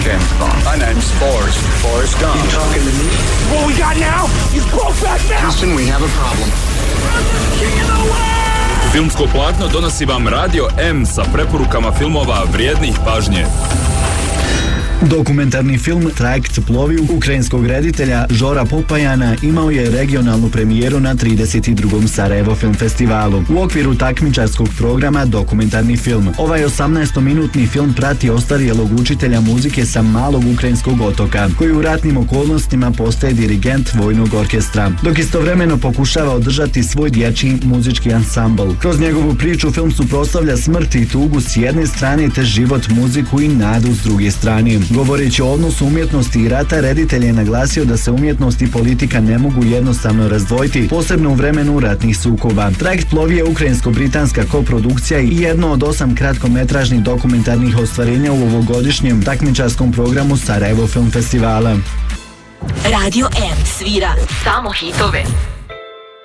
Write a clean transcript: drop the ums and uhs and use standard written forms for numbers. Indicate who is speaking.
Speaker 1: James Bond. My name's Forrest Gump.
Speaker 2: You talking to me?
Speaker 3: What we got now is Brokeback Mountain.
Speaker 2: Houston, we have a problem.
Speaker 3: King of the world!
Speaker 4: Filmsko platno donosi vam Radio M sa preporukama filmova vrijednih pažnje.
Speaker 5: Dokumentarni film Trajekt plovi ukrajinskog reditelja Žora Popajana imao je regionalnu premijeru na 32. Sarajevo Film Festivalu. U okviru takmičarskog programa Dokumentarni film. Ovaj 18-minutni film prati ostarijelog učitelja muzike sa malog ukrajinskog otoka, koji u ratnim okolnostima postaje dirigent vojnog orkestra, dok istovremeno pokušava održati svoj dječji muzički ansambl. Kroz njegovu priču film suprotstavlja smrt i tugu s jedne strane te život, muziku i nadu s druge strane. Govoreći o odnosu umjetnosti i rata, reditelj je naglasio da se umjetnost i politika ne mogu jednostavno razdvojiti, posebno u vremenu ratnih sukoba. Trajekt plovi je ukrajinsko-britanska koprodukcija i jedno od 8 kratkometražnih dokumentarnih ostvarenja u ovogodišnjem takmičarskom programu Sarajevo Film Festivala.
Speaker 6: Radio M svira samo hitove.